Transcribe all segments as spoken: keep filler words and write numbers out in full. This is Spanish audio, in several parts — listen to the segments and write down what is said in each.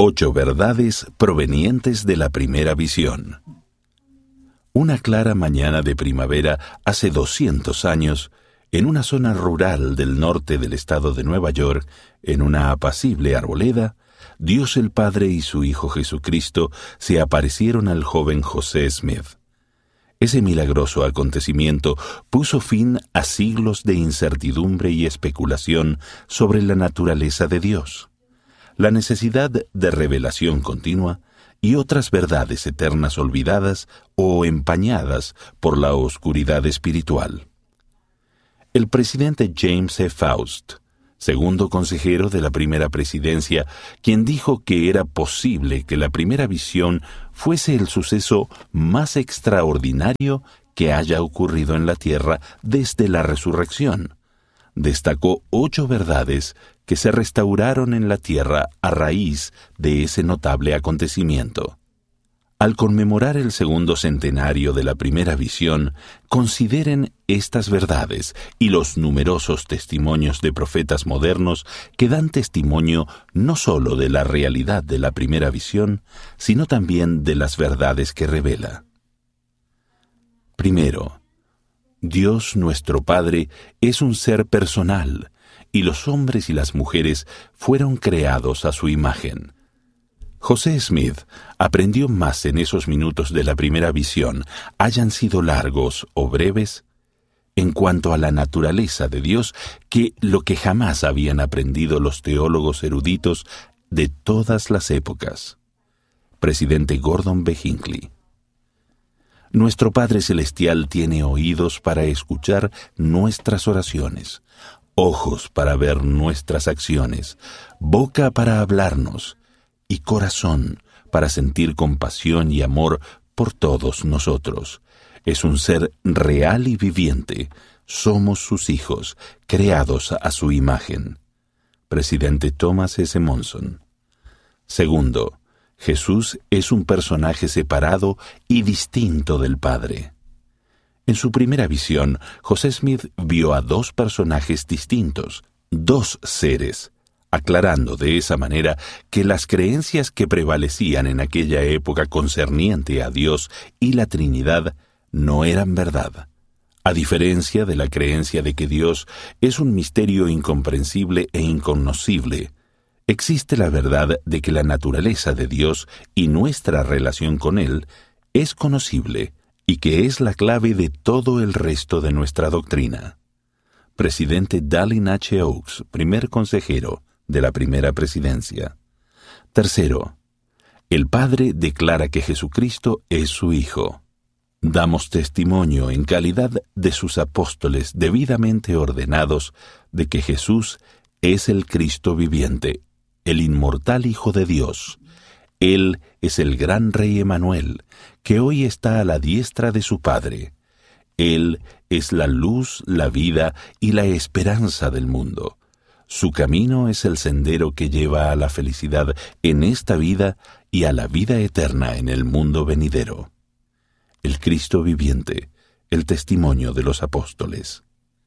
Ocho verdades provenientes de la primera visión. Una clara mañana de primavera hace doscientos años, en una zona rural del norte del estado de Nueva York, en una apacible arboleda, Dios el Padre y su Hijo Jesucristo se aparecieron al joven José Smith. Ese milagroso acontecimiento puso fin a siglos de incertidumbre y especulación sobre la naturaleza de Dios, la necesidad de revelación continua y otras verdades eternas olvidadas o empañadas por la oscuridad espiritual. El presidente James E. Faust, segundo consejero de la primera presidencia, quien dijo que era posible que la primera visión fuese el suceso más extraordinario que haya ocurrido en la tierra desde la resurrección, destacó ocho verdades que se restauraron en la tierra a raíz de ese notable acontecimiento. Al conmemorar el segundo centenario de la primera visión, consideren estas verdades y los numerosos testimonios de profetas modernos que dan testimonio no sólo de la realidad de la primera visión, sino también de las verdades que revela. Primero, Dios nuestro Padre es un ser personal, y los hombres y las mujeres fueron creados a su imagen. José Smith aprendió más en esos minutos de la primera visión, hayan sido largos o breves, en cuanto a la naturaleza de Dios, que lo que jamás habían aprendido los teólogos eruditos de todas las épocas. Presidente Gordon B. Hinckley. Nuestro Padre Celestial tiene oídos para escuchar nuestras oraciones, ojos para ver nuestras acciones, boca para hablarnos, y corazón para sentir compasión y amor por todos nosotros. Es un ser real y viviente. Somos sus hijos, creados a su imagen. Presidente Thomas S. Monson. Segundo, Jesús es un personaje separado y distinto del Padre. En su primera visión, José Smith vio a dos personajes distintos, dos seres, aclarando de esa manera que las creencias que prevalecían en aquella época concerniente a Dios y la Trinidad no eran verdad. A diferencia de la creencia de que Dios es un misterio incomprensible e inconocible, existe la verdad de que la naturaleza de Dios y nuestra relación con Él es conocible y que es la clave de todo el resto de nuestra doctrina. Presidente Dallin H. Oaks, primer consejero de la primera presidencia. Tercero, el Padre declara que Jesucristo es su Hijo. Damos testimonio en calidad de sus apóstoles debidamente ordenados de que Jesús es el Cristo viviente, el inmortal Hijo de Dios. Él es el gran Rey Emanuel, que hoy está a la diestra de su Padre. Él es la luz, la vida y la esperanza del mundo. Su camino es el sendero que lleva a la felicidad en esta vida y a la vida eterna en el mundo venidero. El Cristo viviente, el testimonio de los apóstoles.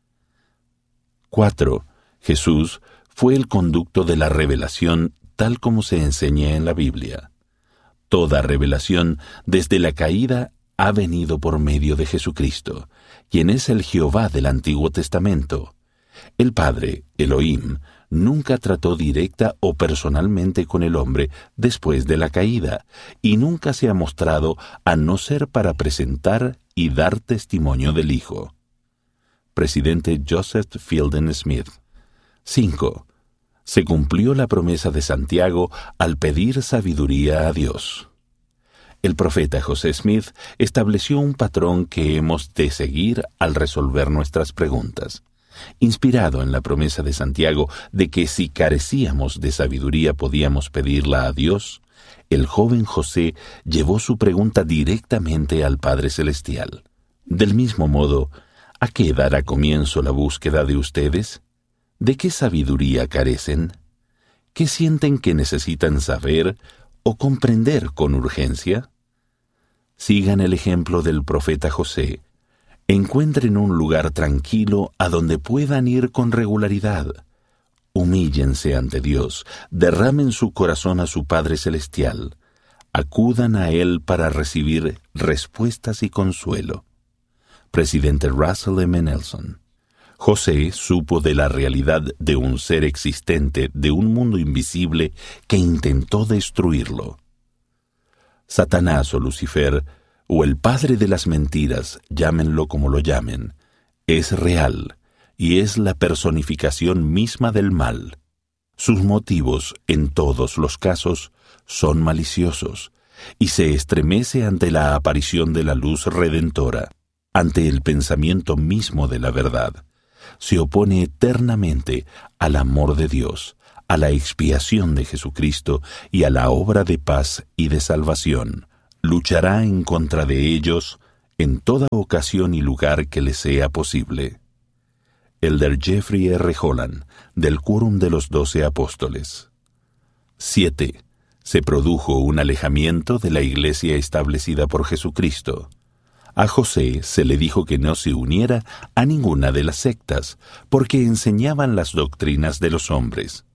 Cuatro. Jesús fue el conducto de la revelación tal como se enseña en la Biblia. Toda revelación desde la caída ha venido por medio de Jesucristo, quien es el Jehová del Antiguo Testamento. El Padre, Elohim, nunca trató directa o personalmente con el hombre después de la caída, y nunca se ha mostrado a no ser para presentar y dar testimonio del Hijo. Presidente Joseph Fielding Smith. Cinco. Se cumplió la promesa de Santiago al pedir sabiduría a Dios. El profeta José Smith estableció un patrón que hemos de seguir al resolver nuestras preguntas. Inspirado en la promesa de Santiago de que si carecíamos de sabiduría podíamos pedirla a Dios, el joven José llevó su pregunta directamente al Padre Celestial. Del mismo modo, ¿a qué dará comienzo la búsqueda de ustedes? ¿De qué sabiduría carecen? ¿Qué sienten que necesitan saber o comprender con urgencia? Sigan el ejemplo del profeta José. Encuentren un lugar tranquilo a donde puedan ir con regularidad. humíllense ante Dios, derramen su corazón a su Padre Celestial, acudan a Él para recibir respuestas y consuelo. Presidente Russell M. Nelson. José supo de la realidad de un ser existente, de un mundo invisible que intentó destruirlo. Satanás o Lucifer, o el padre de las mentiras, llámenlo como lo llamen, es real y es la personificación misma del mal. Sus motivos, en todos los casos, son maliciosos, y se estremece ante la aparición de la luz redentora, ante el pensamiento mismo de la verdad. Se opone eternamente al amor de Dios, a la expiación de Jesucristo y a la obra de paz y de salvación. Luchará en contra de ellos en toda ocasión y lugar que le sea posible. Elder Jeffrey R. Holland, del Quórum de los Doce Apóstoles. siete. Se produjo un alejamiento de la iglesia establecida por Jesucristo. A José se le dijo que no se uniera a ninguna de las sectas, porque enseñaban las doctrinas de los hombres.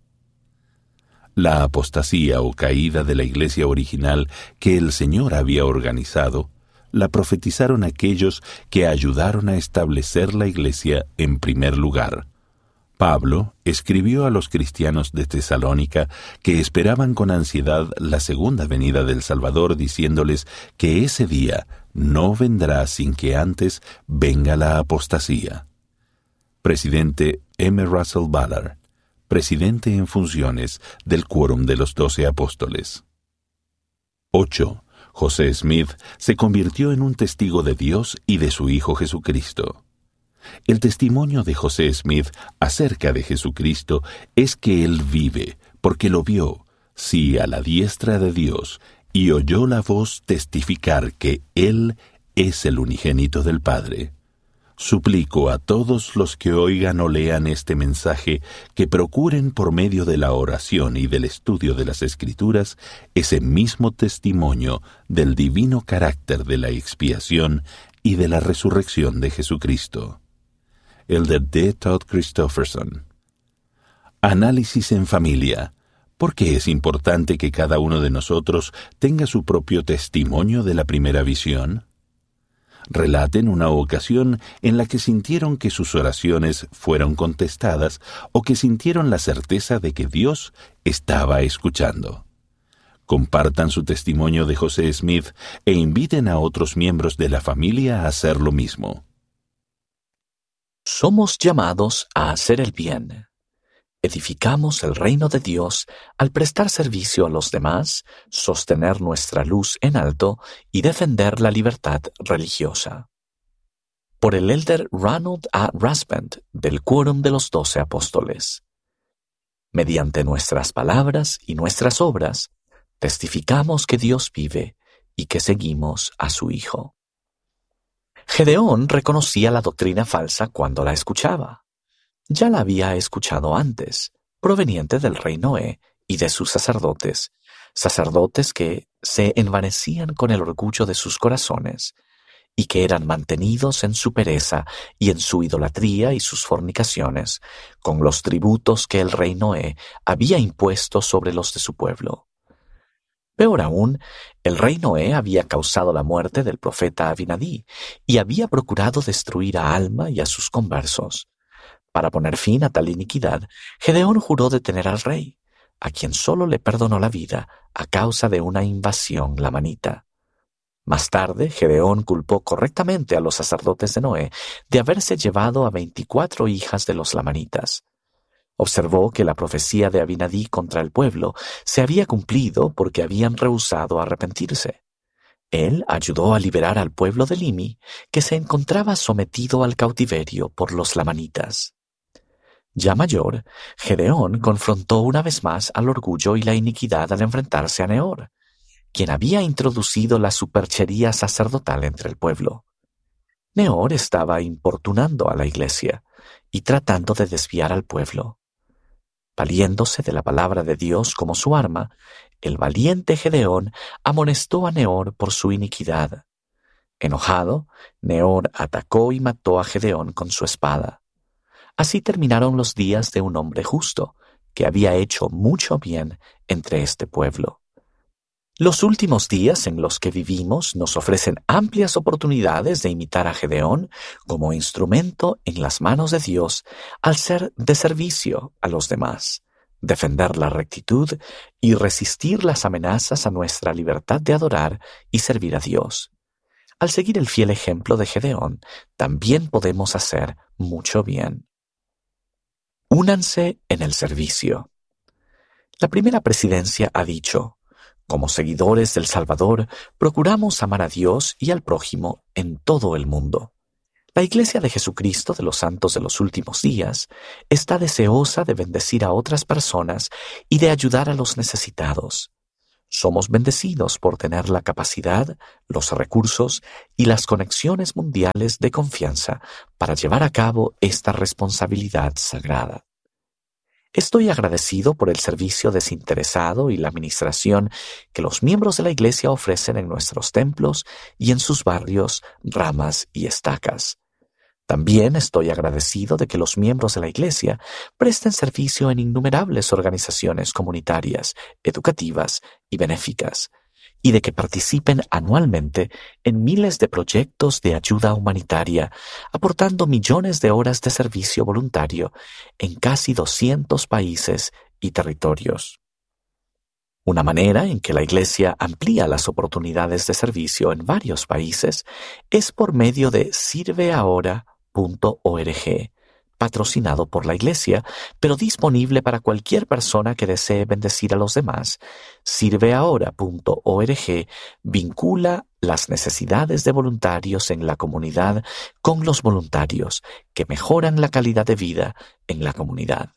La apostasía o caída de la iglesia original que el Señor había organizado, la profetizaron aquellos que ayudaron a establecer la iglesia en primer lugar. Pablo escribió a los cristianos de Tesalónica que esperaban con ansiedad la segunda venida del Salvador, diciéndoles que ese día no vendrá sin que antes venga la apostasía. Presidente M. Russell Ballard, presidente en funciones del Quórum de los Doce Apóstoles. ocho. José Smith se convirtió en un testigo de Dios y de su Hijo Jesucristo. El testimonio de José Smith acerca de Jesucristo es que él vive, porque lo vio, sí, a la diestra de Dios, y oyó la voz testificar que Él es el unigénito del Padre. Suplico a todos los que oigan o lean este mensaje que procuren por medio de la oración y del estudio de las Escrituras ese mismo testimonio del divino carácter de la expiación y de la resurrección de Jesucristo. Elder D. Todd Christofferson. Análisis en familia. ¿Por qué es importante que cada uno de nosotros tenga su propio testimonio de la primera visión? Relaten una ocasión en la que sintieron que sus oraciones fueron contestadas o que sintieron la certeza de que Dios estaba escuchando. Compartan su testimonio de José Smith e inviten a otros miembros de la familia a hacer lo mismo. Somos llamados a hacer el bien. Edificamos el reino de Dios al prestar servicio a los demás, sostener nuestra luz en alto y defender la libertad religiosa. Por el elder Ronald A. Rasband, del Quórum de los Doce Apóstoles. Mediante nuestras palabras y nuestras obras, testificamos que Dios vive y que seguimos a su Hijo. Gedeón reconocía la doctrina falsa cuando la escuchaba. Ya la había escuchado antes, proveniente del rey Noé y de sus sacerdotes, sacerdotes que se envanecían con el orgullo de sus corazones y que eran mantenidos en su pereza y en su idolatría y sus fornicaciones, con los tributos que el rey Noé había impuesto sobre los de su pueblo. Peor aún, el rey Noé había causado la muerte del profeta Abinadí y había procurado destruir a Alma y a sus conversos. Para poner fin a tal iniquidad, Gedeón juró detener al rey, a quien solo le perdonó la vida a causa de una invasión lamanita. Más tarde, Gedeón culpó correctamente a los sacerdotes de Noé de haberse llevado a veinticuatro hijas de los lamanitas. Observó que la profecía de Abinadí contra el pueblo se había cumplido porque habían rehusado arrepentirse. Él ayudó a liberar al pueblo de Limi, que se encontraba sometido al cautiverio por los lamanitas. Ya mayor, Gedeón confrontó una vez más al orgullo y la iniquidad al enfrentarse a Neor, quien había introducido la superchería sacerdotal entre el pueblo. Neor estaba importunando a la iglesia y tratando de desviar al pueblo. Valiéndose de la palabra de Dios como su arma, el valiente Gedeón amonestó a Neor por su iniquidad. Enojado, Neor atacó y mató a Gedeón con su espada. Así terminaron los días de un hombre justo, que había hecho mucho bien entre este pueblo. Los últimos días en los que vivimos nos ofrecen amplias oportunidades de imitar a Gedeón como instrumento en las manos de Dios al ser de servicio a los demás, defender la rectitud y resistir las amenazas a nuestra libertad de adorar y servir a Dios. Al seguir el fiel ejemplo de Gedeón, también podemos hacer mucho bien. Únanse en el servicio. La primera presidencia ha dicho: como seguidores del Salvador, procuramos amar a Dios y al prójimo en todo el mundo. La Iglesia de Jesucristo de los Santos de los Últimos Días está deseosa de bendecir a otras personas y de ayudar a los necesitados. Somos bendecidos por tener la capacidad, los recursos y las conexiones mundiales de confianza para llevar a cabo esta responsabilidad sagrada. Estoy agradecido por el servicio desinteresado y la administración que los miembros de la Iglesia ofrecen en nuestros templos y en sus barrios, ramas y estacas. También estoy agradecido de que los miembros de la Iglesia presten servicio en innumerables organizaciones comunitarias, educativas y benéficas, y de que participen anualmente en miles de proyectos de ayuda humanitaria, aportando millones de horas de servicio voluntario en casi doscientos países y territorios. Una manera en que la Iglesia amplía las oportunidades de servicio en varios países es por medio de sirve ahora punto org, patrocinado por la Iglesia, pero disponible para cualquier persona que desee bendecir a los demás. sirve ahora punto org vincula las necesidades de voluntarios en la comunidad con los voluntarios que mejoran la calidad de vida en la comunidad.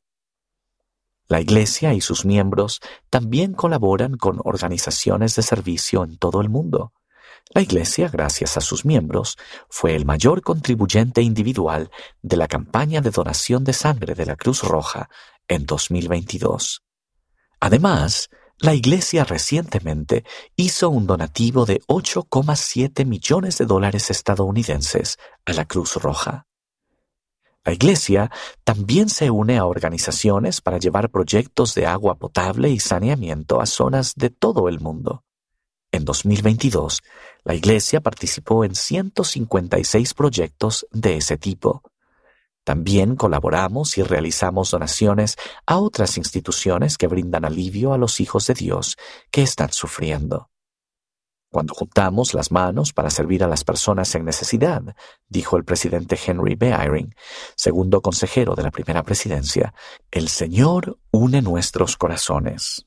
La Iglesia y sus miembros también colaboran con organizaciones de servicio en todo el mundo. La Iglesia, gracias a sus miembros, fue el mayor contribuyente individual de la campaña de donación de sangre de la Cruz Roja en dos mil veintidós. Además, la Iglesia recientemente hizo un donativo de ocho coma siete millones de dólares estadounidenses a la Cruz Roja. La Iglesia también se une a organizaciones para llevar proyectos de agua potable y saneamiento a zonas de todo el mundo. En dos mil veintidós, la Iglesia participó en ciento cincuenta y seis proyectos de ese tipo. También colaboramos y realizamos donaciones a otras instituciones que brindan alivio a los hijos de Dios que están sufriendo. Cuando juntamos las manos para servir a las personas en necesidad, dijo el presidente Henry B. Eyring, segundo consejero de la primera presidencia, el Señor une nuestros corazones.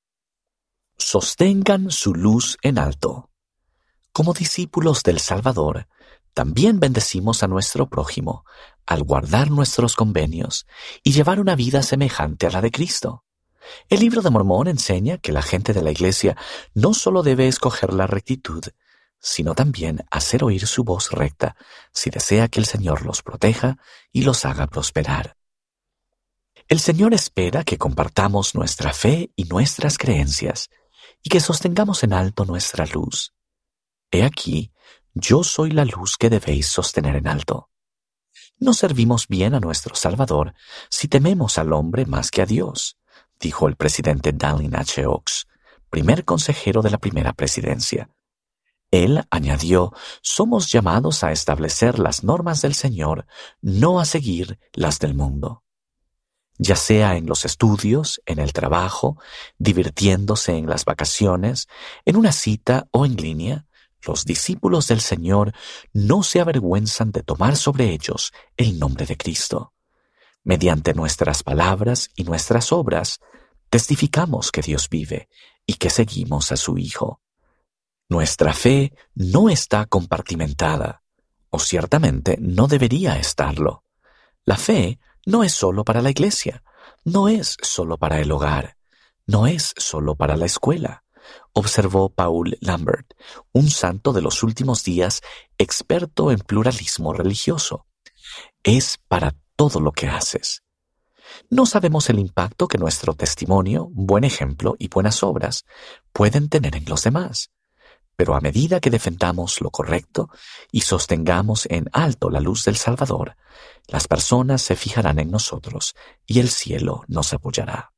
Sostengan su luz en alto. Como discípulos del Salvador, también bendecimos a nuestro prójimo al guardar nuestros convenios y llevar una vida semejante a la de Cristo. El libro de Mormón enseña que la gente de la Iglesia no solo debe escoger la rectitud, sino también hacer oír su voz recta si desea que el Señor los proteja y los haga prosperar. El Señor espera que compartamos nuestra fe y nuestras creencias y que sostengamos en alto nuestra luz. He aquí, yo soy la luz que debéis sostener en alto. No servimos bien a nuestro Salvador si tememos al hombre más que a Dios, dijo el presidente Dallin H. Oaks, primer consejero de la primera presidencia. Él añadió, somos llamados a establecer las normas del Señor, no a seguir las del mundo. Ya sea en los estudios, en el trabajo, divirtiéndose en las vacaciones, en una cita o en línea, los discípulos del Señor no se avergüenzan de tomar sobre ellos el nombre de Cristo. Mediante nuestras palabras y nuestras obras, testificamos que Dios vive y que seguimos a su Hijo. Nuestra fe no está compartimentada, o ciertamente no debería estarlo. La fe no es solo para la iglesia, no es solo para el hogar, no es solo para la escuela, observó Paul Lambert, un santo de los últimos días experto en pluralismo religioso. Es para todo lo que haces. No sabemos el impacto que nuestro testimonio, buen ejemplo y buenas obras pueden tener en los demás. Pero a medida que defendamos lo correcto y sostengamos en alto la luz del Salvador, las personas se fijarán en nosotros y el cielo nos apoyará.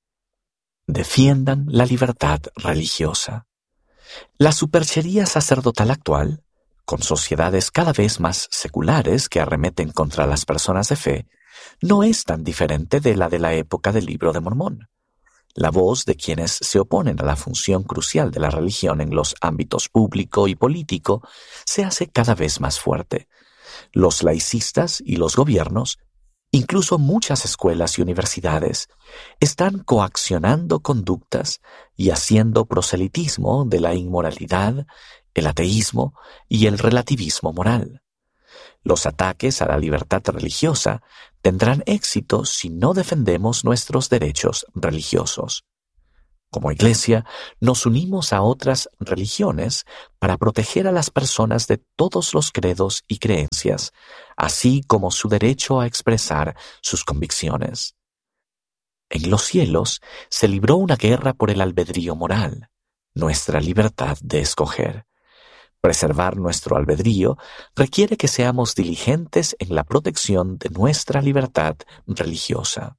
Defiendan la libertad religiosa. La superchería sacerdotal actual, con sociedades cada vez más seculares que arremeten contra las personas de fe, no es tan diferente de la de la época del Libro de Mormón. La voz de quienes se oponen a la función crucial de la religión en los ámbitos público y político se hace cada vez más fuerte. Los laicistas y los gobiernos, incluso muchas escuelas y universidades, están coaccionando conductas y haciendo proselitismo de la inmoralidad, el ateísmo y el relativismo moral. Los ataques a la libertad religiosa tendrán éxito si no defendemos nuestros derechos religiosos. Como Iglesia, nos unimos a otras religiones para proteger a las personas de todos los credos y creencias, así como su derecho a expresar sus convicciones. En los cielos se libró una guerra por el albedrío moral, nuestra libertad de escoger. Preservar nuestro albedrío requiere que seamos diligentes en la protección de nuestra libertad religiosa.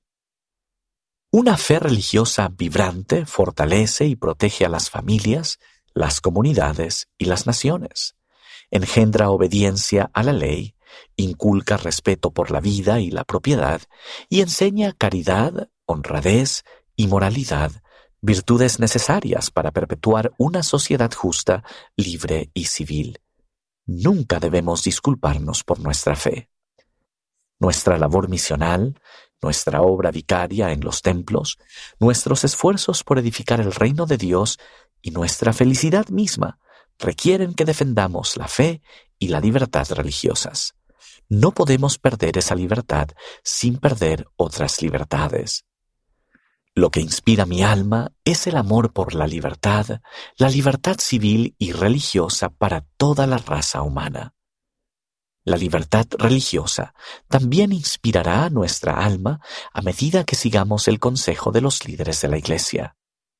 Una fe religiosa vibrante fortalece y protege a las familias, las comunidades y las naciones. Engendra obediencia a la ley, inculca respeto por la vida y la propiedad y enseña caridad, honradez y moralidad, virtudes necesarias para perpetuar una sociedad justa, libre y civil. Nunca debemos disculparnos por nuestra fe. Nuestra labor misional, nuestra obra vicaria en los templos, nuestros esfuerzos por edificar el reino de Dios y nuestra felicidad misma requieren que defendamos la fe y la libertad religiosas. No podemos perder esa libertad sin perder otras libertades. Lo que inspira mi alma es el amor por la libertad, la libertad civil y religiosa para toda la raza humana. La libertad religiosa también inspirará nuestra alma a medida que sigamos el consejo de los líderes de la Iglesia.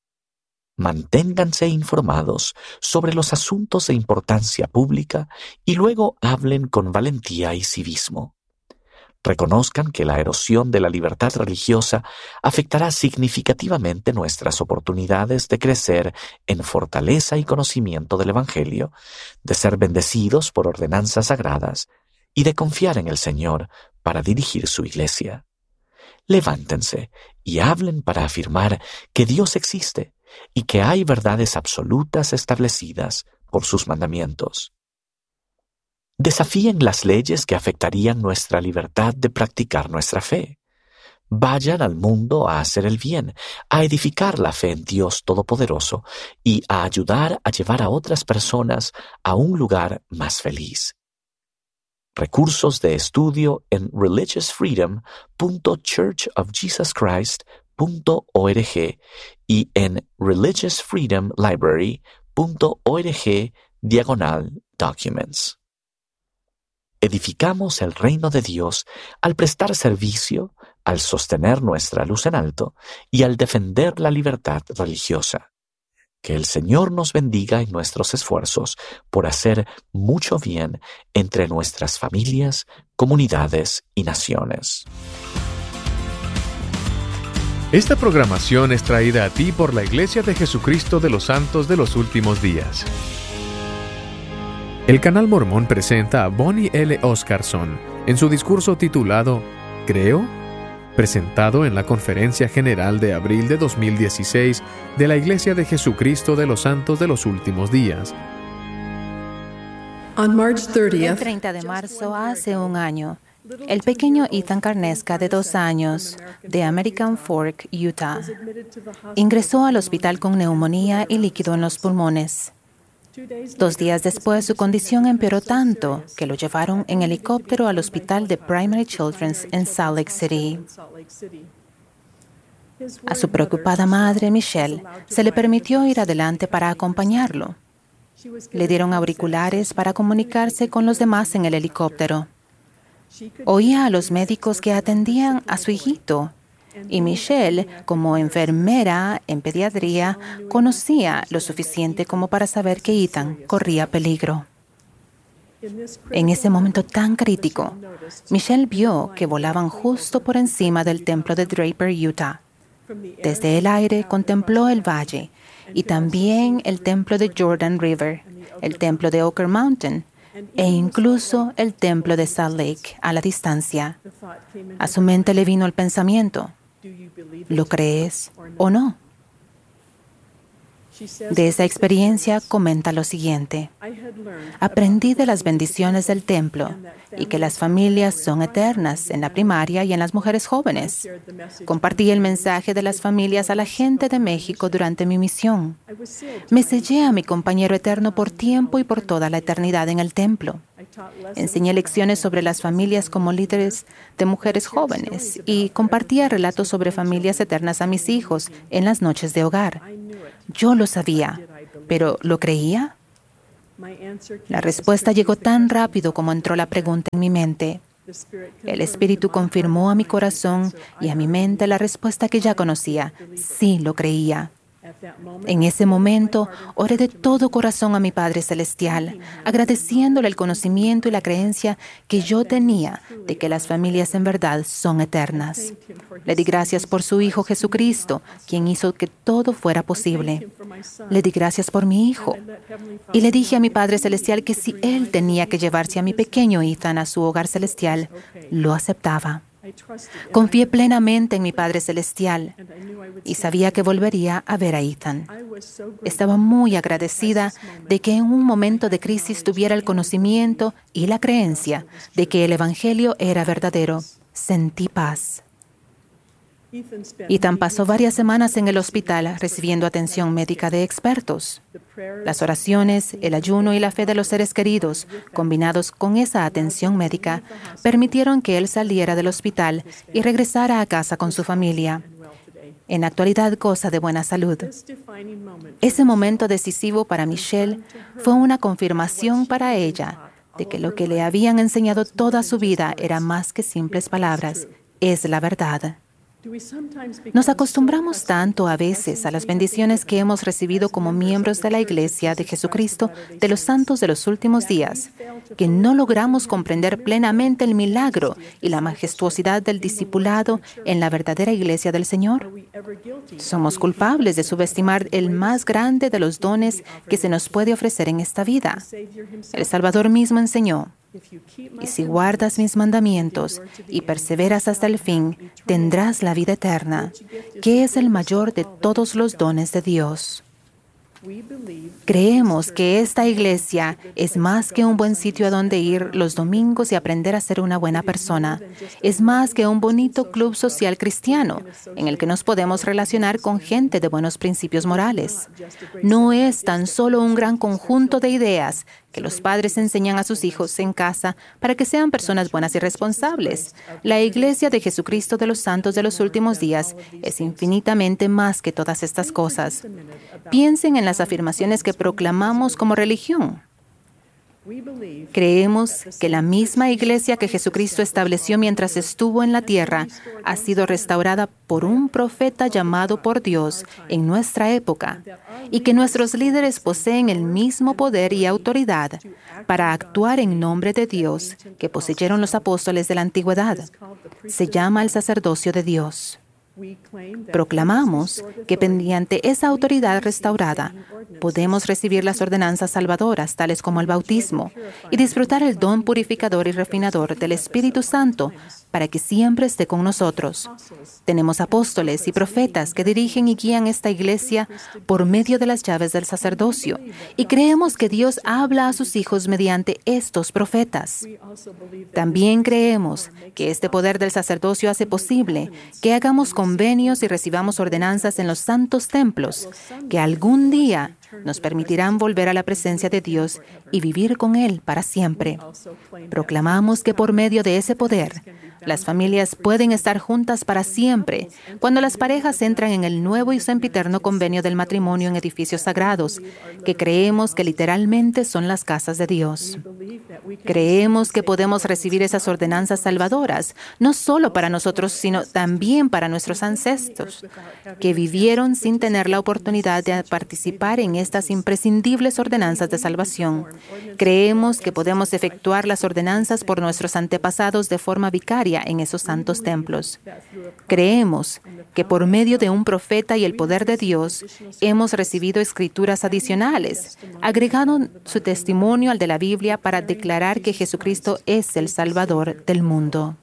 Manténganse informados sobre los asuntos de importancia pública y luego hablen con valentía y civismo. Reconozcan que la erosión de la libertad religiosa afectará significativamente nuestras oportunidades de crecer en fortaleza y conocimiento del Evangelio, de ser bendecidos por ordenanzas sagradas y de confiar en el Señor para dirigir su Iglesia. Levántense y hablen para afirmar que Dios existe y que hay verdades absolutas establecidas por sus mandamientos. Desafíen las leyes que afectarían nuestra libertad de practicar nuestra fe. Vayan al mundo a hacer el bien, a edificar la fe en Dios Todopoderoso y a ayudar a llevar a otras personas a un lugar más feliz. Recursos de estudio en religious freedom punto church of jesus christ punto org y en religious freedom library punto org diagonal documents. Edificamos el reino de Dios al prestar servicio, al sostener nuestra luz en alto y al defender la libertad religiosa. Que el Señor nos bendiga en nuestros esfuerzos por hacer mucho bien entre nuestras familias, comunidades y naciones. Esta programación es traída a ti por la Iglesia de Jesucristo de los Santos de los Últimos Días. El Canal Mormón presenta a Bonnie L. Oscarson en su discurso titulado ¿Creo?, presentado en la Conferencia General de abril de dos mil dieciséis de la Iglesia de Jesucristo de los Santos de los Últimos Días. El treinta de marzo, hace un año, el pequeño Ethan Carnesca, de dos años, de American Fork, Utah, ingresó al hospital con neumonía y líquido en los pulmones. Dos días después, su condición empeoró tanto que lo llevaron en helicóptero al hospital de Primary Children's en Salt Lake City. A su preocupada madre, Michelle, se le permitió ir adelante para acompañarlo. Le dieron auriculares para comunicarse con los demás en el helicóptero. Oía a los médicos que atendían a su hijito Y Michelle, como enfermera en pediatría, conocía lo suficiente como para saber que Ethan corría peligro. En ese momento tan crítico, Michelle vio que volaban justo por encima del templo de Draper, Utah. Desde el aire contempló el valle y también el templo de Jordan River, el templo de Oquirrh Mountain e incluso el templo de Salt Lake a la distancia. A su mente le vino el pensamiento: ¿lo crees o no? De esa experiencia comenta lo siguiente: aprendí de las bendiciones del templo y que las familias son eternas en la primaria y en las mujeres jóvenes. Compartí el mensaje de las familias a la gente de México durante mi misión. Me sellé a mi compañero eterno por tiempo y por toda la eternidad en el templo. Enseñé lecciones sobre las familias como líderes de mujeres jóvenes y compartía relatos sobre familias eternas a mis hijos en las noches de hogar. Yo lo sabía, pero ¿lo creía? La respuesta llegó tan rápido como entró la pregunta en mi mente. El Espíritu confirmó a mi corazón y a mi mente la respuesta que ya conocía. Sí, lo creía. En ese momento, oré de todo corazón a mi Padre Celestial, agradeciéndole el conocimiento y la creencia que yo tenía de que las familias en verdad son eternas. Le di gracias por su Hijo Jesucristo, quien hizo que todo fuera posible. Le di gracias por mi Hijo. Y le dije a mi Padre Celestial que si Él tenía que llevarse a mi pequeño Ethan a su hogar celestial, lo aceptaba. Confié plenamente en mi Padre Celestial y sabía que volvería a ver a Ethan. Estaba muy agradecida de que en un momento de crisis tuviera el conocimiento y la creencia de que el Evangelio era verdadero. Sentí paz. Ethan pasó varias semanas en el hospital recibiendo atención médica de expertos. Las oraciones, el ayuno y la fe de los seres queridos, combinados con esa atención médica, permitieron que él saliera del hospital y regresara a casa con su familia. En la actualidad goza de buena salud. Ese momento decisivo para Michelle fue una confirmación para ella de que lo que le habían enseñado toda su vida era más que simples palabras, es la verdad. Nos acostumbramos tanto a veces a las bendiciones que hemos recibido como miembros de la Iglesia de Jesucristo de los Santos de los Últimos Días, que no logramos comprender plenamente el milagro y la majestuosidad del discipulado en la verdadera Iglesia del Señor. Somos culpables de subestimar el más grande de los dones que se nos puede ofrecer en esta vida. El Salvador mismo enseñó: y si guardas mis mandamientos y perseveras hasta el fin, tendrás la vida eterna, que es el mayor de todos los dones de Dios. Creemos que esta iglesia es más que un buen sitio a donde ir los domingos y aprender a ser una buena persona. Es más que un bonito club social cristiano en el que nos podemos relacionar con gente de buenos principios morales. No es tan solo un gran conjunto de ideas que los padres enseñan a sus hijos en casa para que sean personas buenas y responsables. La Iglesia de Jesucristo de los Santos de los Últimos Días es infinitamente más que todas estas cosas. Piensen en las afirmaciones que proclamamos como religión. Creemos que la misma iglesia que Jesucristo estableció mientras estuvo en la tierra ha sido restaurada por un profeta llamado por Dios en nuestra época y que nuestros líderes poseen el mismo poder y autoridad para actuar en nombre de Dios que poseyeron los apóstoles de la antigüedad. Se llama el sacerdocio de Dios. Proclamamos que mediante esa autoridad restaurada podemos recibir las ordenanzas salvadoras, tales como el bautismo, y disfrutar el don purificador y refinador del Espíritu Santo para que siempre esté con nosotros. Tenemos apóstoles y profetas que dirigen y guían esta iglesia por medio de las llaves del sacerdocio, y creemos que Dios habla a sus hijos mediante estos profetas. También creemos que este poder del sacerdocio hace posible que hagamos convenios y recibamos ordenanzas en los santos templos, que algún día nos permitirán volver a la presencia de Dios y vivir con Él para siempre. Proclamamos que por medio de ese poder, las familias pueden estar juntas para siempre cuando las parejas entran en el nuevo y sempiterno convenio del matrimonio en edificios sagrados, que creemos que literalmente son las casas de Dios. Creemos que podemos recibir esas ordenanzas salvadoras, no solo para nosotros, sino también para nuestros ancestros, que vivieron sin tener la oportunidad de participar en estas imprescindibles ordenanzas de salvación. Creemos que podemos efectuar las ordenanzas por nuestros antepasados de forma vicaria en esos santos templos. Creemos que por medio de un profeta y el poder de Dios hemos recibido escrituras adicionales, agregando su testimonio al de la Biblia para declarar que Jesucristo es el Salvador del mundo.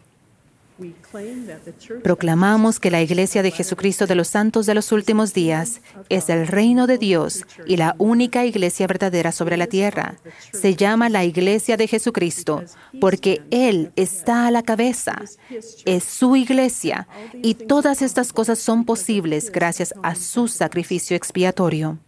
Proclamamos que la Iglesia de Jesucristo de los Santos de los Últimos Días es el reino de Dios y la única Iglesia verdadera sobre la tierra. Se llama la Iglesia de Jesucristo porque Él está a la cabeza. Es su Iglesia y todas estas cosas son posibles gracias a su sacrificio expiatorio.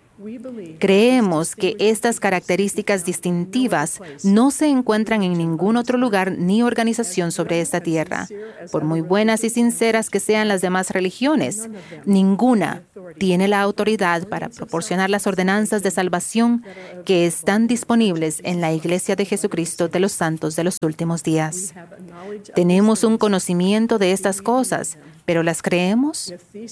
Creemos que estas características distintivas no se encuentran en ningún otro lugar ni organización sobre esta tierra. Por muy buenas y sinceras que sean las demás religiones, ninguna tiene la autoridad para proporcionar las ordenanzas de salvación que están disponibles en la Iglesia de Jesucristo de los Santos de los Últimos Días. Tenemos un conocimiento de estas cosas, ¿pero las creemos?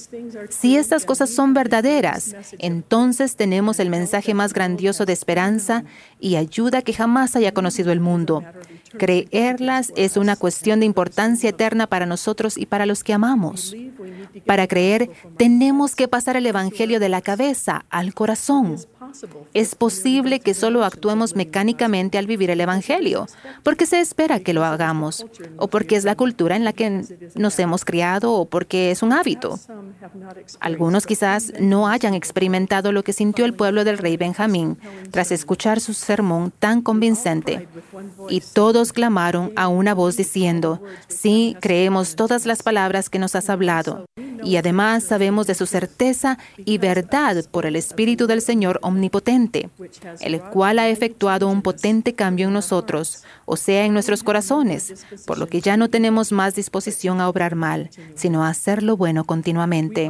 Si estas cosas son verdaderas, entonces tenemos el mensaje más grandioso de esperanza y ayuda que jamás haya conocido el mundo. Creerlas es una cuestión de importancia eterna para nosotros y para los que amamos. Para creer, tenemos que pasar el Evangelio de la cabeza al corazón. Es posible que solo actuemos mecánicamente al vivir el Evangelio, porque se espera que lo hagamos, o porque es la cultura en la que nos hemos criado, o porque es un hábito. Algunos quizás no hayan experimentado lo que sintió el pueblo del rey Benjamín tras escuchar su sermón tan convincente. Y todos clamaron a una voz diciendo, sí, creemos todas las palabras que nos has hablado. Y además sabemos de su certeza y verdad por el Espíritu del Señor omnipotente, el cual ha efectuado un potente cambio en nosotros, o sea, en nuestros corazones, por lo que ya no tenemos más disposición a obrar mal, sino a hacer lo bueno continuamente.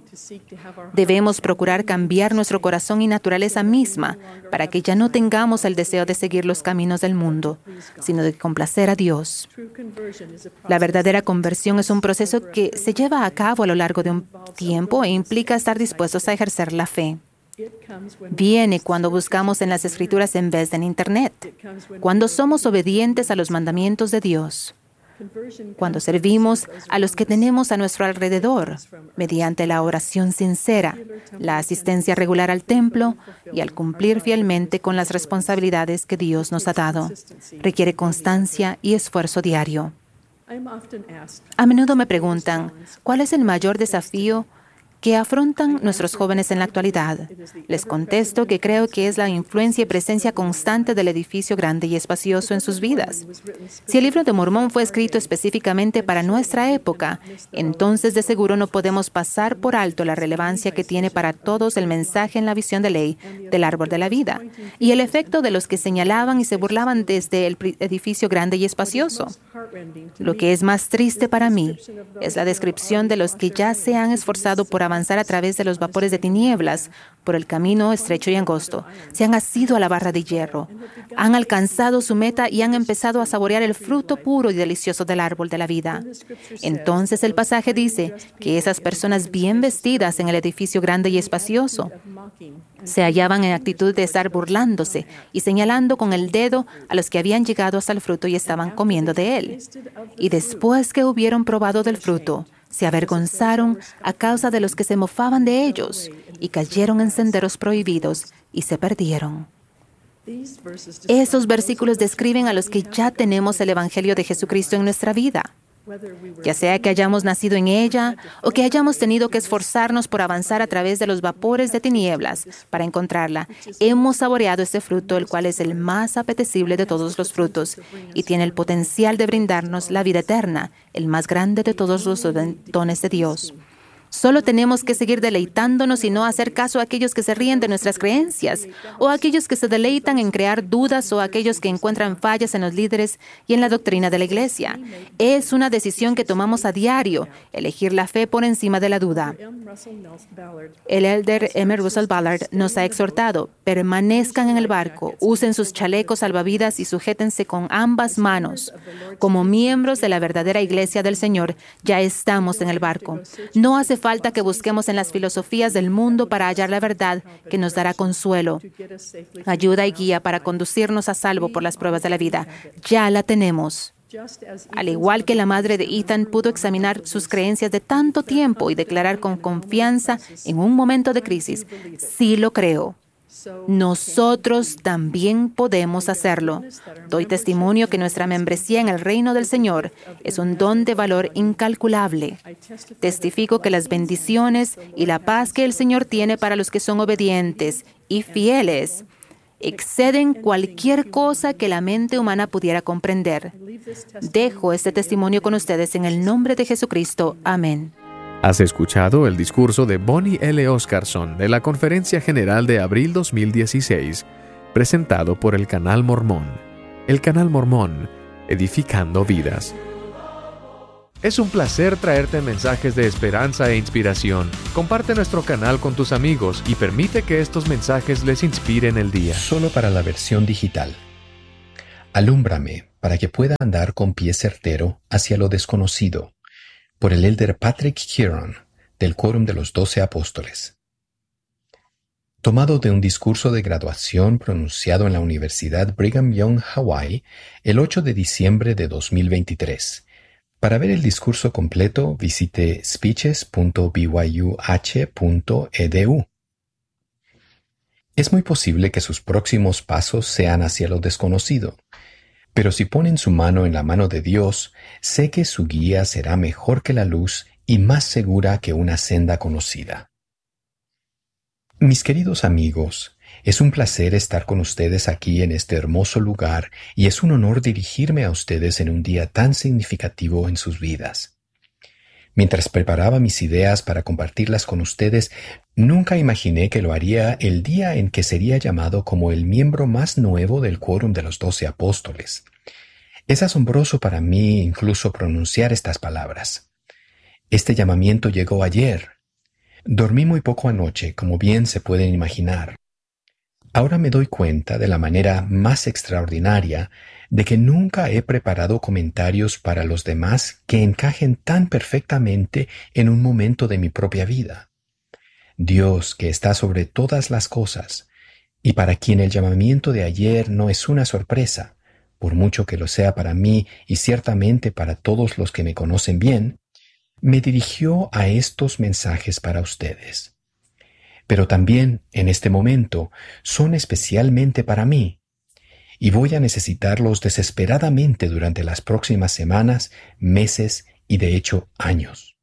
Debemos procurar cambiar nuestro corazón y naturaleza misma para que ya no tengamos el deseo de seguir los caminos del mundo, sino de complacer a Dios. La verdadera conversión es un proceso que se lleva a cabo a lo largo de un tiempo e implica estar dispuestos a ejercer la fe. Viene cuando buscamos en las Escrituras en vez de en Internet, cuando somos obedientes a los mandamientos de Dios, cuando servimos a los que tenemos a nuestro alrededor, mediante la oración sincera, la asistencia regular al templo y al cumplir fielmente con las responsabilidades que Dios nos ha dado. Requiere constancia y esfuerzo diario. A menudo me preguntan, ¿cuál es el mayor desafío que afrontan nuestros jóvenes en la actualidad? Les contesto que creo que es la influencia y presencia constante del edificio grande y espacioso en sus vidas. Si el libro de Mormón fue escrito específicamente para nuestra época, entonces de seguro no podemos pasar por alto la relevancia que tiene para todos el mensaje en la visión de ley del árbol de la vida y el efecto de los que señalaban y se burlaban desde el edificio grande y espacioso. Lo que es más triste para mí es la descripción de los que ya se han esforzado por avanzar a través de los vapores de tinieblas por el camino estrecho y angosto. Se han asido a la barra de hierro, han alcanzado su meta y han empezado a saborear el fruto puro y delicioso del árbol de la vida. Entonces el pasaje dice que esas personas bien vestidas en el edificio grande y espacioso se hallaban en actitud de estar burlándose y señalando con el dedo a los que habían llegado hasta el fruto y estaban comiendo de él. Y después que hubieron probado del fruto, se avergonzaron a causa de los que se mofaban de ellos y cayeron en senderos prohibidos y se perdieron. Esos versículos describen a los que ya tenemos el Evangelio de Jesucristo en nuestra vida. Ya sea que hayamos nacido en ella o que hayamos tenido que esforzarnos por avanzar a través de los vapores de tinieblas para encontrarla, hemos saboreado este fruto, el cual es el más apetecible de todos los frutos y tiene el potencial de brindarnos la vida eterna, el más grande de todos los dones de Dios. Solo tenemos que seguir deleitándonos y no hacer caso a aquellos que se ríen de nuestras creencias, o a aquellos que se deleitan en crear dudas, o a aquellos que encuentran fallas en los líderes y en la doctrina de la Iglesia. Es una decisión que tomamos a diario, elegir la fe por encima de la duda. El elder M. Russell Ballard nos ha exhortado: permanezcan en el barco, usen sus chalecos salvavidas y sujétense con ambas manos. Como miembros de la verdadera Iglesia del Señor, ya estamos en el barco. No hace falta que busquemos en las filosofías del mundo para hallar la verdad que nos dará consuelo, ayuda y guía para conducirnos a salvo por las pruebas de la vida. Ya la tenemos. Al igual que la madre de Ethan pudo examinar sus creencias de tanto tiempo y declarar con confianza en un momento de crisis: sí lo creo. Nosotros también podemos hacerlo. Doy testimonio que nuestra membresía en el reino del Señor es un don de valor incalculable. Testifico que las bendiciones y la paz que el Señor tiene para los que son obedientes y fieles exceden cualquier cosa que la mente humana pudiera comprender. Dejo este testimonio con ustedes en el nombre de Jesucristo. Amén. Has escuchado el discurso de Bonnie L. Oscarson de la Conferencia General de abril dos mil dieciséis, presentado por el Canal Mormón. El Canal Mormón, edificando vidas. Es un placer traerte mensajes de esperanza e inspiración. Comparte nuestro canal con tus amigos y permite que estos mensajes les inspiren el día. Solo para la versión digital. Alúmbrame para que pueda andar con pie certero hacia lo desconocido. Por el elder Patrick Huron, del Quórum de los Doce Apóstoles. Tomado de un discurso de graduación pronunciado en la Universidad Brigham Young, Hawái, el ocho de diciembre de dos mil veintitrés. Para ver el discurso completo, visite speeches punto b y u h punto e d u. Es muy posible que sus próximos pasos sean hacia lo desconocido. Pero si ponen su mano en la mano de Dios, sé que su guía será mejor que la luz y más segura que una senda conocida. Mis queridos amigos, es un placer estar con ustedes aquí en este hermoso lugar y es un honor dirigirme a ustedes en un día tan significativo en sus vidas. Mientras preparaba mis ideas para compartirlas con ustedes, nunca imaginé que lo haría el día en que sería llamado como el miembro más nuevo del Quórum de los Doce Apóstoles. Es asombroso para mí incluso pronunciar estas palabras. Este llamamiento llegó ayer. Dormí muy poco anoche, como bien se pueden imaginar. Ahora me doy cuenta de la manera más extraordinaria de que nunca he preparado comentarios para los demás que encajen tan perfectamente en un momento de mi propia vida. Dios, que está sobre todas las cosas, y para quien el llamamiento de ayer no es una sorpresa, por mucho que lo sea para mí y ciertamente para todos los que me conocen bien, me dirigió a estos mensajes para ustedes. Pero también, en este momento, son especialmente para mí, y voy a necesitarlos desesperadamente durante las próximas semanas, meses y de hecho años.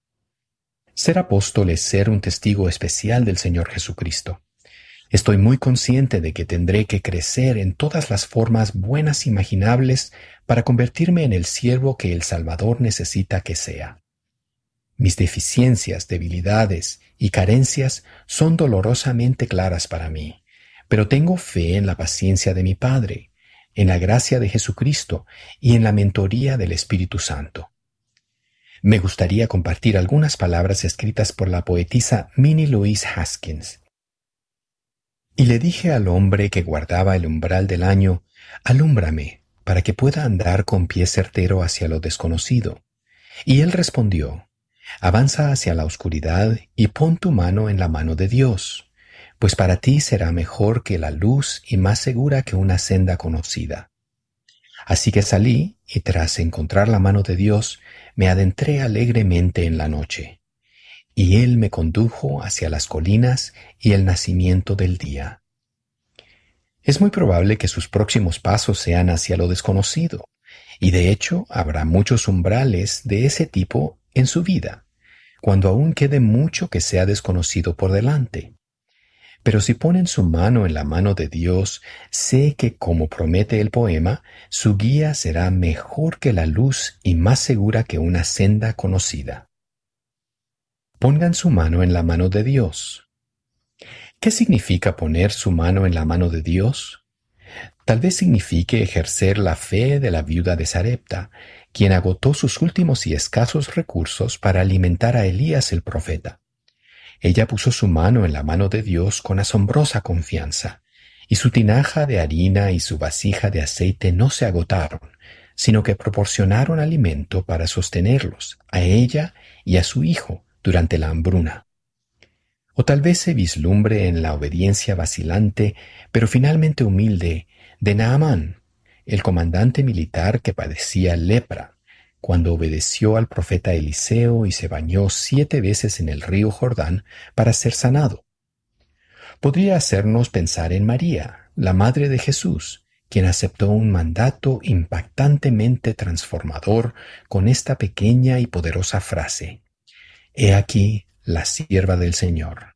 Ser apóstol es ser un testigo especial del Señor Jesucristo. Estoy muy consciente de que tendré que crecer en todas las formas buenas imaginables para convertirme en el siervo que el Salvador necesita que sea. Mis deficiencias, debilidades y carencias son dolorosamente claras para mí. Pero tengo fe en la paciencia de mi Padre, en la gracia de Jesucristo y en la mentoría del Espíritu Santo. Me gustaría compartir algunas palabras escritas por la poetisa Minnie Louise Haskins. Y le dije al hombre que guardaba el umbral del año, alúmbrame para que pueda andar con pie certero hacia lo desconocido. Y él respondió, avanza hacia la oscuridad y pon tu mano en la mano de Dios. Pues para ti será mejor que la luz y más segura que una senda conocida. Así que salí y tras encontrar la mano de Dios, me adentré alegremente en la noche. Y Él me condujo hacia las colinas y el nacimiento del día. Es muy probable que sus próximos pasos sean hacia lo desconocido, y de hecho habrá muchos umbrales de ese tipo en su vida, cuando aún quede mucho que sea desconocido por delante. Pero si ponen su mano en la mano de Dios, sé que, como promete el poema, su guía será mejor que la luz y más segura que una senda conocida. Pongan su mano en la mano de Dios. ¿Qué significa poner su mano en la mano de Dios? Tal vez signifique ejercer la fe de la viuda de Sarepta, quien agotó sus últimos y escasos recursos para alimentar a Elías el profeta. Ella puso su mano en la mano de Dios con asombrosa confianza, y su tinaja de harina y su vasija de aceite no se agotaron, sino que proporcionaron alimento para sostenerlos, a ella y a su hijo, durante la hambruna. O tal vez se vislumbre en la obediencia vacilante, pero finalmente humilde, de Naamán, el comandante militar que padecía lepra, cuando obedeció al profeta Eliseo y se bañó siete veces en el río Jordán para ser sanado. Podría hacernos pensar en María, la madre de Jesús, quien aceptó un mandato impactantemente transformador con esta pequeña y poderosa frase: «He aquí la sierva del Señor».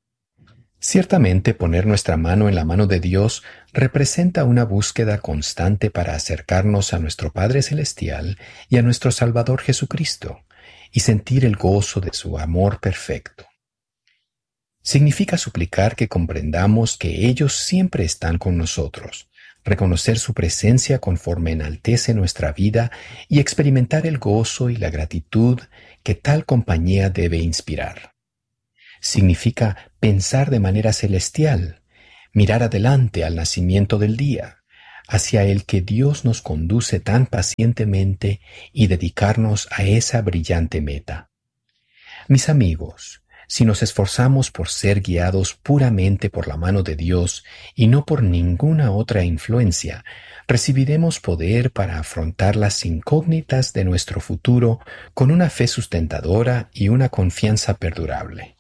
Ciertamente poner nuestra mano en la mano de Dios representa una búsqueda constante para acercarnos a nuestro Padre Celestial y a nuestro Salvador Jesucristo, y sentir el gozo de su amor perfecto. Significa suplicar que comprendamos que ellos siempre están con nosotros, reconocer su presencia conforme enaltece nuestra vida y experimentar el gozo y la gratitud que tal compañía debe inspirar. Significa pensar de manera celestial, mirar adelante al nacimiento del día, hacia el que Dios nos conduce tan pacientemente y dedicarnos a esa brillante meta. Mis amigos, si nos esforzamos por ser guiados puramente por la mano de Dios y no por ninguna otra influencia, recibiremos poder para afrontar las incógnitas de nuestro futuro con una fe sustentadora y una confianza perdurable.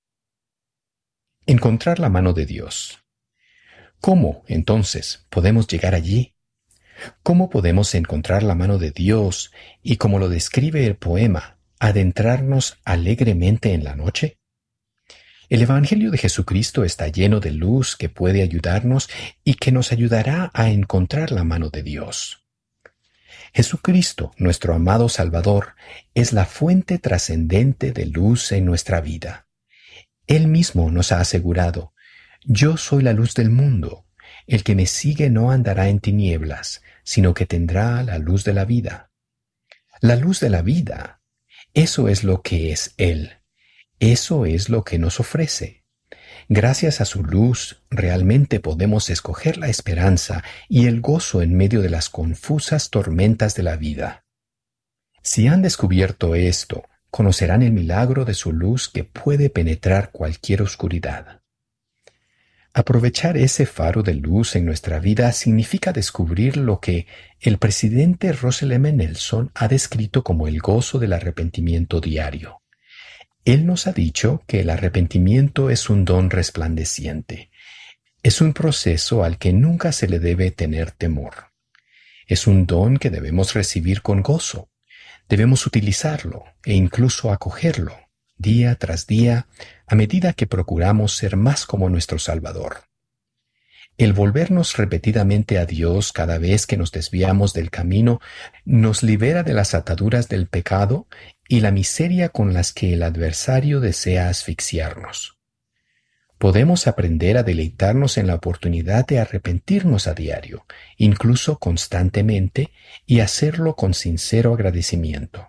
Encontrar la mano de Dios. ¿Cómo, entonces, podemos llegar allí? ¿Cómo podemos encontrar la mano de Dios y, como lo describe el poema, adentrarnos alegremente en la noche? El Evangelio de Jesucristo está lleno de luz que puede ayudarnos y que nos ayudará a encontrar la mano de Dios. Jesucristo, nuestro amado Salvador, es la fuente trascendente de luz en nuestra vida. Él mismo nos ha asegurado: «Yo soy la luz del mundo. El que me sigue no andará en tinieblas, sino que tendrá la luz de la vida». La luz de la vida. Eso es lo que es Él. Eso es lo que nos ofrece. Gracias a su luz, realmente podemos escoger la esperanza y el gozo en medio de las confusas tormentas de la vida. Si han descubierto esto, conocerán el milagro de su luz que puede penetrar cualquier oscuridad. Aprovechar ese faro de luz en nuestra vida significa descubrir lo que el presidente Russell M. Nelson ha descrito como el gozo del arrepentimiento diario. Él nos ha dicho que el arrepentimiento es un don resplandeciente. Es un proceso al que nunca se le debe tener temor. Es un don que debemos recibir con gozo. Debemos utilizarlo e incluso acogerlo, día tras día, a medida que procuramos ser más como nuestro Salvador. El volvernos repetidamente a Dios cada vez que nos desviamos del camino nos libera de las ataduras del pecado y la miseria con las que el adversario desea asfixiarnos. Podemos aprender a deleitarnos en la oportunidad de arrepentirnos a diario, incluso constantemente, y hacerlo con sincero agradecimiento.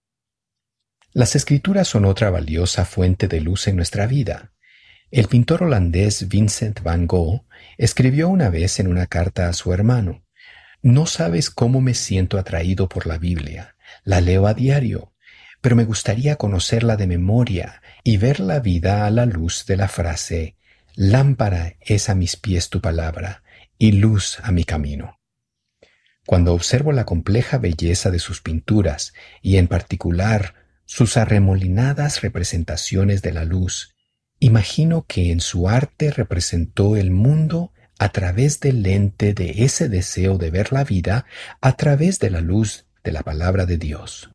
Las Escrituras son otra valiosa fuente de luz en nuestra vida. El pintor holandés Vincent van Gogh escribió una vez en una carta a su hermano: «No sabes cómo me siento atraído por la Biblia. La leo a diario, pero me gustaría conocerla de memoria y ver la vida a la luz de la frase: lámpara es a mis pies tu palabra y luz a mi camino». Cuando observo la compleja belleza de sus pinturas y en particular sus arremolinadas representaciones de la luz, imagino que en su arte representó el mundo a través del lente de ese deseo de ver la vida a través de la luz de la palabra de Dios.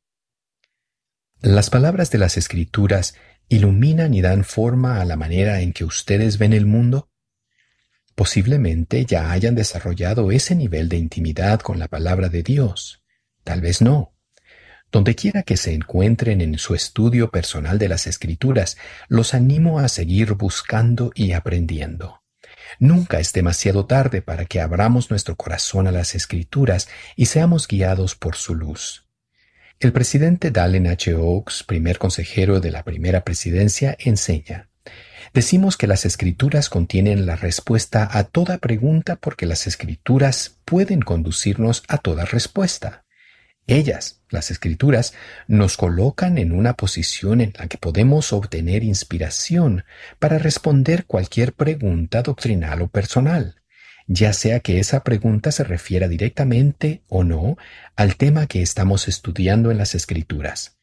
Las palabras de las Escrituras iluminan y dan forma a la manera en que ustedes ven el mundo. Posiblemente ya hayan desarrollado ese nivel de intimidad con la palabra de Dios. Tal vez no. Donde quiera que se encuentren en su estudio personal de las Escrituras, los animo a seguir buscando y aprendiendo. Nunca es demasiado tarde para que abramos nuestro corazón a las Escrituras y seamos guiados por su luz. El presidente Dallin H. Oaks, primer consejero de la primera presidencia, enseña: decimos que las Escrituras contienen la respuesta a toda pregunta porque las Escrituras pueden conducirnos a toda respuesta. Ellas, las Escrituras, nos colocan en una posición en la que podemos obtener inspiración para responder cualquier pregunta doctrinal o personal, ya sea que esa pregunta se refiera directamente o no al tema que estamos estudiando en las Escrituras.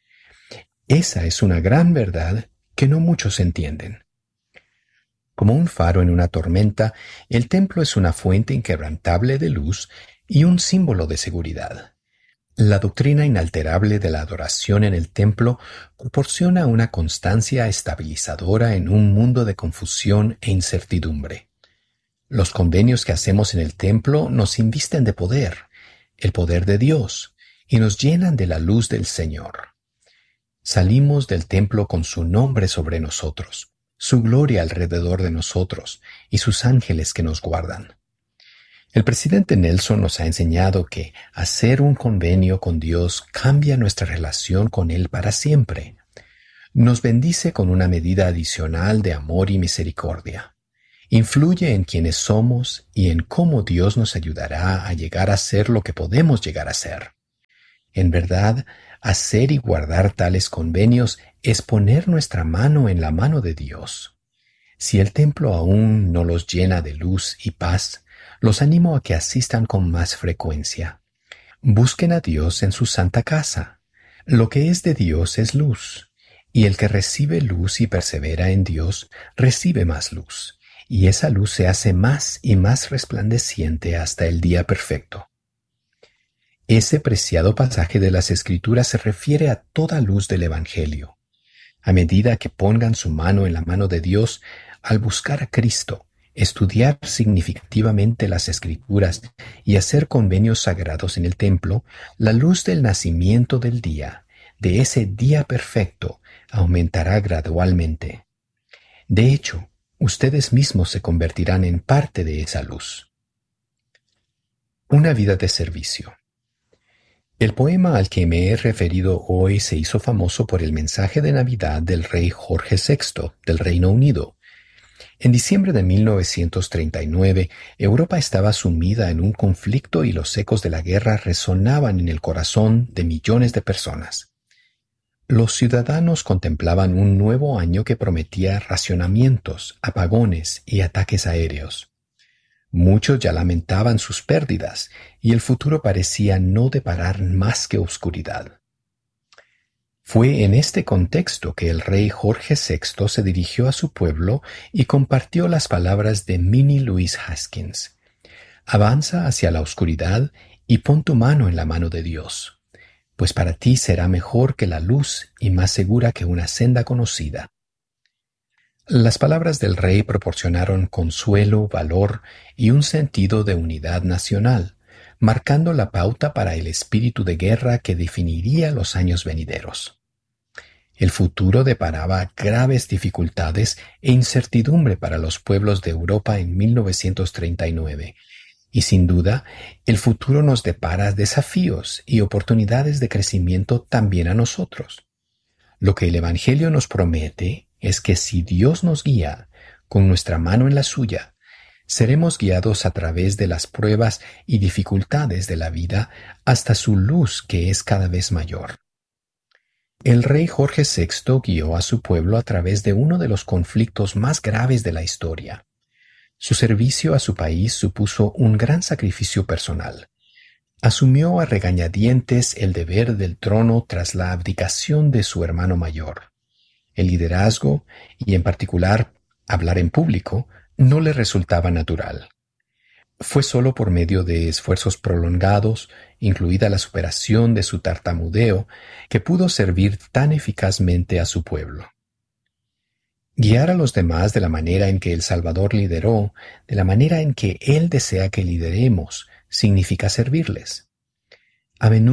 Esa es una gran verdad que no muchos entienden. Como un faro en una tormenta, el templo es una fuente inquebrantable de luz y un símbolo de seguridad. La doctrina inalterable de la adoración en el templo proporciona una constancia estabilizadora en un mundo de confusión e incertidumbre. Los convenios que hacemos en el templo nos invisten de poder, el poder de Dios, y nos llenan de la luz del Señor. Salimos del templo con su nombre sobre nosotros, su gloria alrededor de nosotros y sus ángeles que nos guardan. El presidente Nelson nos ha enseñado que hacer un convenio con Dios cambia nuestra relación con Él para siempre. Nos bendice con una medida adicional de amor y misericordia. Influye en quienes somos y en cómo Dios nos ayudará a llegar a ser lo que podemos llegar a ser. En verdad, hacer y guardar tales convenios es poner nuestra mano en la mano de Dios. Si el templo aún no los llena de luz y paz, los animo a que asistan con más frecuencia. Busquen a Dios en su santa casa. Lo que es de Dios es luz, y el que recibe luz y persevera en Dios recibe más luz, y esa luz se hace más y más resplandeciente hasta el día perfecto. Ese preciado pasaje de las Escrituras se refiere a toda luz del Evangelio. A medida que pongan su mano en la mano de Dios, al buscar a Cristo, estudiar significativamente las Escrituras y hacer convenios sagrados en el templo, la luz del nacimiento del día, de ese día perfecto, aumentará gradualmente. De hecho, ustedes mismos se convertirán en parte de esa luz. Una vida de servicio. El poema al que me he referido hoy se hizo famoso por el mensaje de Navidad del rey Jorge sexto del Reino Unido. En diciembre de mil novecientos treinta y nueve, Europa estaba sumida en un conflicto y los ecos de la guerra resonaban en el corazón de millones de personas. Los ciudadanos contemplaban un nuevo año que prometía racionamientos, apagones y ataques aéreos. Muchos ya lamentaban sus pérdidas y el futuro parecía no deparar más que oscuridad. Fue en este contexto que el rey Jorge sexto se dirigió a su pueblo y compartió las palabras de Minnie Louise Haskins. Avanza hacia la oscuridad y pon tu mano en la mano de Dios, pues para ti será mejor que la luz y más segura que una senda conocida. Las palabras del rey proporcionaron consuelo, valor y un sentido de unidad nacional, marcando la pauta para el espíritu de guerra que definiría los años venideros. El futuro deparaba graves dificultades e incertidumbre para los pueblos de Europa en mil novecientos treinta y nueve, y sin duda, el futuro nos depara desafíos y oportunidades de crecimiento también a nosotros. Lo que el Evangelio nos promete es que si Dios nos guía, con nuestra mano en la suya, seremos guiados a través de las pruebas y dificultades de la vida hasta su luz que es cada vez mayor. El rey Jorge sexto guió a su pueblo a través de uno de los conflictos más graves de la historia. Su servicio a su país supuso un gran sacrificio personal. Asumió a regañadientes el deber del trono tras la abdicación de su hermano mayor. El liderazgo, y en particular hablar en público, no le resultaba natural. Fue solo por medio de esfuerzos prolongados, incluida la superación de su tartamudeo, que pudo servir tan eficazmente a su pueblo. Guiar a los demás de la manera en que el Salvador lideró, de la manera en que Él desea que lideremos, significa servirles. A menudo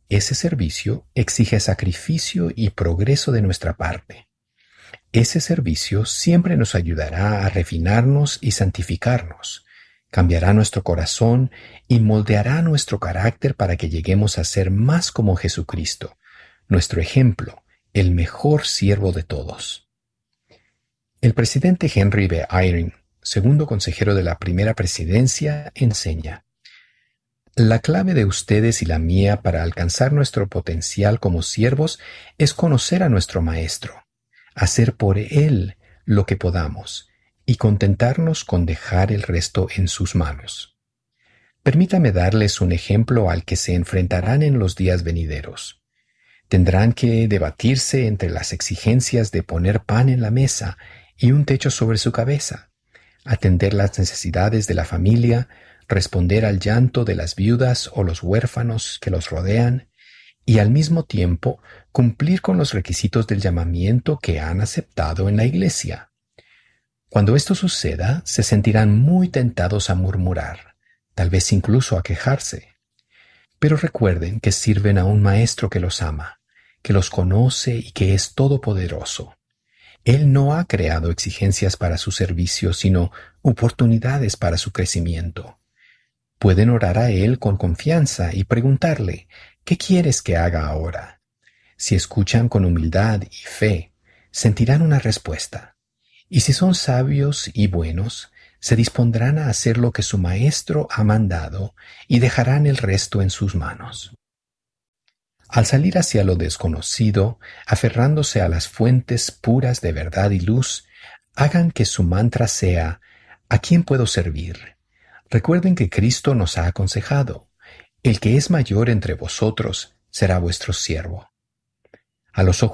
Ese servicio exige sacrificio y progreso de nuestra parte. Ese servicio siempre nos ayudará a refinarnos y santificarnos, cambiará nuestro corazón y moldeará nuestro carácter para que lleguemos a ser más como Jesucristo, nuestro ejemplo, el mejor siervo de todos. El presidente Henry B. Eyring, segundo consejero de la primera presidencia, enseña: la clave de ustedes y la mía para alcanzar nuestro potencial como siervos es conocer a nuestro Maestro, hacer por Él lo que podamos y contentarnos con dejar el resto en sus manos. Permítame darles un ejemplo al que se enfrentarán en los días venideros. Tendrán que debatirse entre las exigencias de poner pan en la mesa y un techo sobre su cabeza, atender las necesidades de la familia, responder al llanto de las viudas o los huérfanos que los rodean, y al mismo tiempo cumplir con los requisitos del llamamiento que han aceptado en la iglesia. Cuando esto suceda, se sentirán muy tentados a murmurar, tal vez incluso a quejarse. Pero recuerden que sirven a un Maestro que los ama, que los conoce y que es todopoderoso. Él no ha creado exigencias para su servicio, sino oportunidades para su crecimiento. Pueden orar a Él con confianza y preguntarle: ¿qué quieres que haga ahora? Si escuchan con humildad y fe, sentirán una respuesta. Y si son sabios y buenos, se dispondrán a hacer lo que su Maestro ha mandado y dejarán el resto en sus manos. Al salir hacia lo desconocido, aferrándose a las fuentes puras de verdad y luz, hagan que su mantra sea: ¿a quién puedo servir? Recuerden que Cristo nos ha aconsejado: el que es mayor entre vosotros será vuestro siervo. A los ojos